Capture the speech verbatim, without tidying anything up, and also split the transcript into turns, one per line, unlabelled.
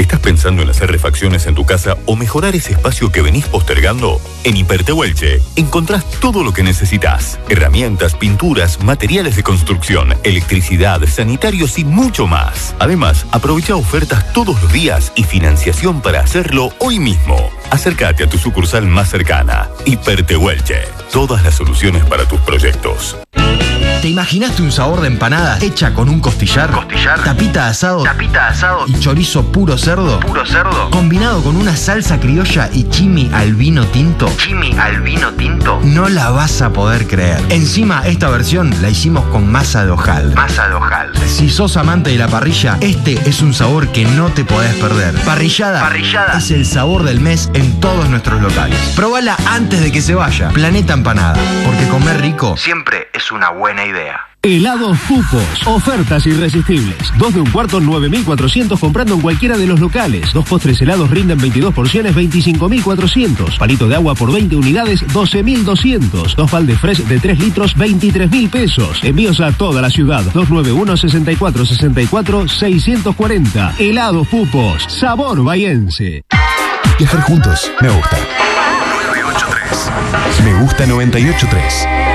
¿Estás pensando en hacer refacciones en tu casa o mejorar ese espacio que venís postergando? En Hipertehuelche encontrás todo lo que necesitas. Herramientas, pinturas, materiales de construcción, electricidad, sanitarios y mucho más. Además, aprovecha ofertas todos los días y financiación para hacerlo hoy mismo. Acércate a tu sucursal más cercana. Hipertehuelche. Todas las soluciones para tus proyectos.
¿Te imaginaste un sabor de empanada hecha con un costillar? Costillar. Tapita de asado. Tapita de asado. Y chorizo puro cerdo. Puro cerdo. Combinado con una salsa criolla y chimi al vino tinto. Chimi al vino tinto. No la vas a poder creer. Encima, esta versión la hicimos con masa de hojaldre. Masa de hojaldre. Si sos amante de la parrilla, este es un sabor que no te podés perder. Parrillada. Parrillada. Es el sabor del mes en todos nuestros locales. Probala antes de que se vaya. Planeta Empanada. Porque comer rico siempre es una buena idea.
Helados Pupos. Ofertas irresistibles. Dos de un cuarto, nueve mil cuatrocientos comprando en cualquiera de los locales. Dos postres helados rinden veintidós porciones, veinticinco mil cuatrocientos. Palito de agua por veinte unidades, doce mil doscientos. Dos baldes fresh de tres litros, veintitrés mil pesos. Envíos a toda la ciudad. dos nueve uno, seis cuatro, seis cuatro, seis cuatro cero. Helados Pupos. Sabor bahiense.
Viajar juntos. Me gusta. nueve ocho tres. Me gusta noventa y ocho tres.